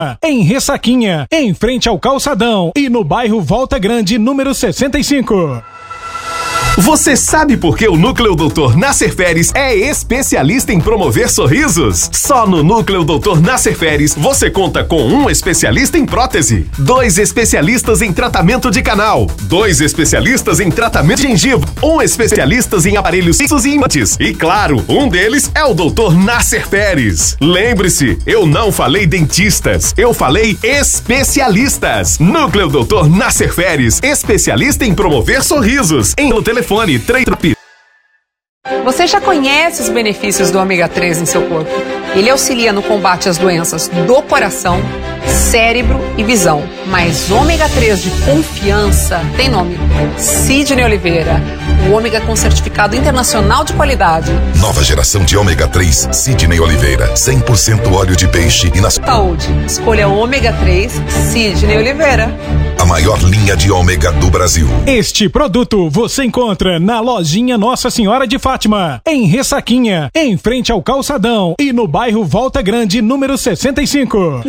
Em Ressaquinha, em frente ao Calçadão e no bairro Volta Grande, número 65. Você sabe por que o Núcleo Dr. Nasser Feres é especialista em promover sorrisos? Só no Núcleo Dr. Nasser Feres você conta com um especialista em prótese, 2 especialistas em tratamento de canal, 2 especialistas em tratamento de gengiva, 1 especialista em aparelhos fixos e implantes e, claro, um deles é o Dr. Nasser Feres. Lembre-se, eu não falei dentistas, eu falei especialistas. Núcleo Dr. Nasser Feres, especialista em promover sorrisos. No telefone 3. Você já conhece os benefícios do ômega 3 em seu corpo? Ele auxilia no combate às doenças do coração, cérebro e visão. Mas ômega 3 de confiança tem nome: Sidney Oliveira. O ômega com certificado internacional de qualidade. Nova geração de ômega 3, Sidney Oliveira. 100% óleo de peixe e na saúde. Escolha ômega 3, Sidney Oliveira. A maior linha de ômega do Brasil. Este produto você encontra na lojinha Nossa Senhora de Fátima, em Ressaquinha, em frente ao Calçadão e no bairro Volta Grande, número 65.